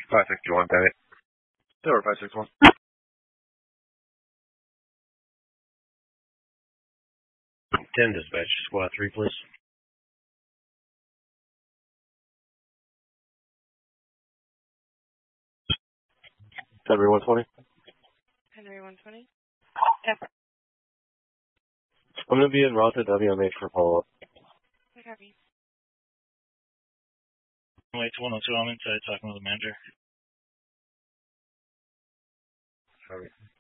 561, Bennett. Tower 561. 10 dispatch, squad 3, please. Henry 120. Henry 120. I'm going to be en route to WMH for follow-up. Copy. Wait, 102, I'm inside talking with the manager. Sorry.